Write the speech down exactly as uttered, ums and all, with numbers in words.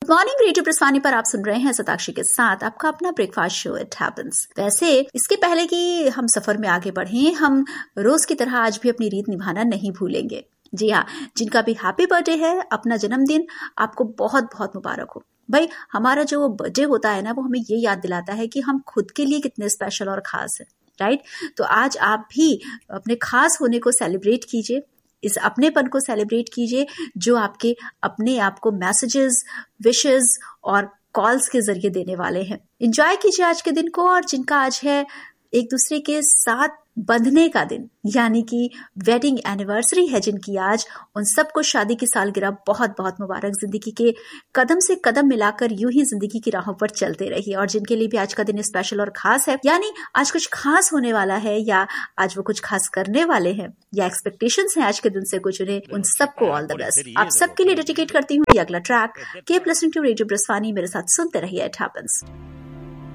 Morning radio प्रस्थानी पर आप सुन रहे हैं सताक्षी के साथ आपका अपना ब्रेकफास्ट शो इट हैपेंस। वैसे इसके पहले कि हम सफर में आगे बढ़ें, हम रोज की तरह आज भी अपनी रीत निभाना नहीं भूलेंगे। जी हाँ, जिनका भी हैप्पी बर्थडे है, अपना जन्मदिन आपको बहुत बहुत मुबारक हो। भाई, हमारा जो बर्थडे होता है ना, वो हमें ये याद दिलाता है कि हम खुद के लिए कितने स्पेशल और खास हैं, राइट। तो आज आप भी अपने खास होने को सेलिब्रेट कीजिए, इस अपनेपन को सेलिब्रेट कीजिए जो आपके अपने आप को मैसेजेस, विशेस और कॉल्स के जरिए देने वाले हैं। एंजॉय कीजिए आज के दिन को, और जिनका आज है एक दूसरे के साथ बंधने का दिन, यानी कि वेडिंग एनिवर्सरी है जिनकी आज, उन सबको शादी की सालगिरह बहुत बहुत मुबारक। जिंदगी के कदम से कदम मिलाकर यूं ही जिंदगी की राहों पर चलते रहिए। और जिनके लिए भी आज का दिन स्पेशल और खास है, यानी आज कुछ खास होने वाला है, या आज वो कुछ खास करने वाले हैं, या एक्सपेक्टेशंस हैं आज के दिन से कुछ उन्हें, उन सबको ऑल द बेस्ट। आप सबके लिए डेडिकेट करती हूँ ये अगला track. Keep listening to radio प्रस्थानी, मेरे साथ सुनते रहिए इट हैपेंस।